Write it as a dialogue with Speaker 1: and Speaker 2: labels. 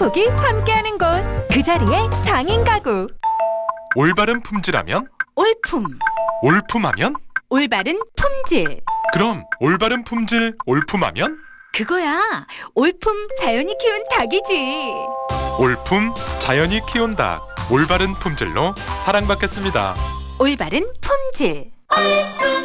Speaker 1: 가족이 함께하는 곳, 그 자리에 장인 가구.
Speaker 2: 올바른 품질하면?
Speaker 3: 올품,
Speaker 2: 올품하면?
Speaker 3: 올바른 품질.
Speaker 2: 그럼 올바른 품질 올품하면?
Speaker 3: 그거야, 올품 자연이 키운 닭이지.
Speaker 2: 올품 자연이 키운 닭, 올바른 품질로 사랑받겠습니다.
Speaker 3: 올바른 품질.